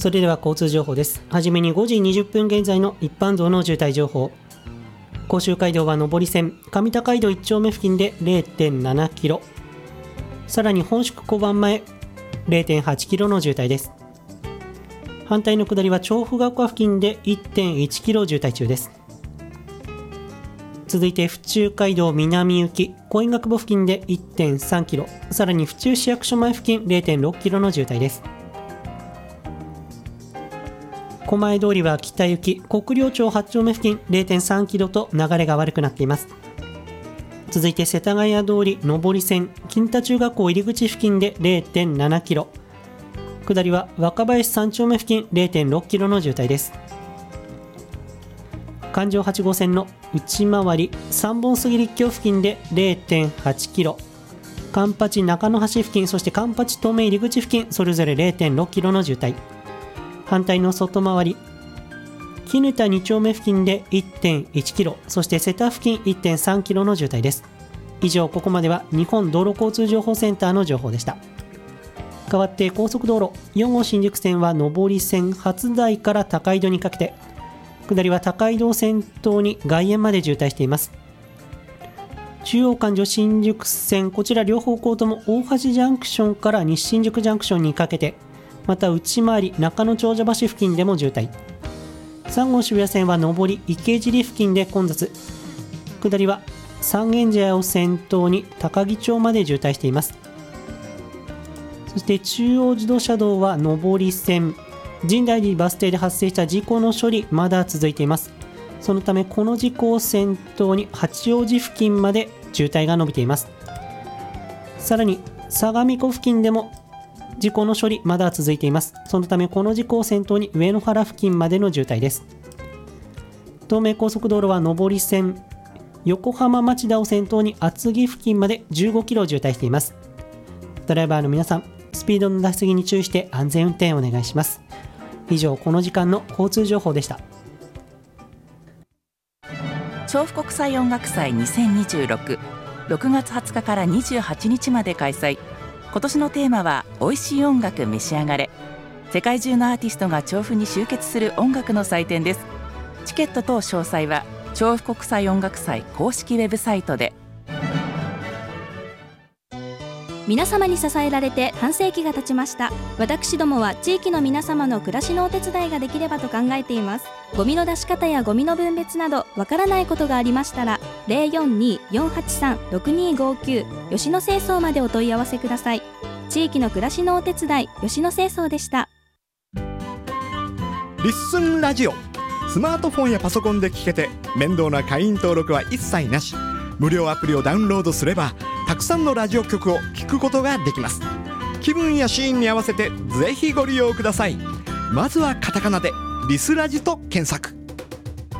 それでは交通情報です。はじめに5時20分現在の一般道の渋滞情報。甲州街道は上り線上高井戸1丁目付近で 0.7 キロ、さらに本宿小判前 0.8 キロの渋滞です。反対の下りは調布が丘付近で 1.1 キロ渋滞中です。続いて府中街道南行き小稲久保付近で 1.3 キロ、さらに府中市役所前付近 0.6 キロの渋滞です。狛江通りは北行き国領町8丁目付近 0.3 キロと流れが悪くなっています。続いて世田谷通り上り線金田中学校入り口付近で 0.7 キロ、下りは若林3丁目付近 0.6 キロの渋滞です。環状8号線の内回り三本杉立橋付近で 0.8 キロ、環八中野橋付近、そして環八東名入り口付近それぞれ 0.6 キロの渋滞。反対の外回り絹田2丁目付近で 1.1 キロ、そして瀬田付近 1.3 キロの渋滞です。以上、ここまでは日本道路交通情報センターの情報でした。代わって高速道路4号新宿線は上り線初台から高井戸にかけて、下りは高井戸を先頭に外苑まで渋滞しています。中央環状新宿線、こちら両方向とも大橋ジャンクションから西新宿ジャンクションにかけて、また内回り中野長者橋付近でも渋滞。3号渋谷線は上り池尻付近で混雑、下りは三軒茶屋を先頭に高木町まで渋滞しています。そして中央自動車道は上り線神代寺バス停で発生した事故の処理まだ続いています。そのためこの事故を先頭に八王子付近まで渋滞が伸びています。さらに相模湖付近でも事故の処理まだ続いています。そのためこの事故を先頭に上野原付近までの渋滞です。東名高速道路は上り線横浜町田を先頭に厚木付近まで15キロ渋滞しています。ドライバーの皆さん、スピードの出しすぎに注意して安全運転をお願いします。以上、この時間の交通情報でした。 調布国際音楽祭2026、6月20日から28日まで開催。今年のテーマは美味しい音楽召し上がれ。世界中のアーティストが調布に集結する音楽の祭典です。チケット等詳細は調布国際音楽祭公式ウェブサイトで。 皆様に支えられて半世紀が経ちました。私どもは地域の皆様の暮らしのお手伝いができればと考えています。ゴミの出し方やゴミの分別などわからないことがありましたら 042-483-6259 吉野清掃までお問い合わせください。地域の暮らしのお手伝い、吉野清掃でした。 リッスンラジオ、スマートフォンやパソコンで聞けて面倒な会員登録は一切なし。無料アプリをダウンロードすればたくさんのラジオ局を聞くことができます。気分やシーンに合わせてぜひご利用ください。まずはカタカナでリスラジと検索。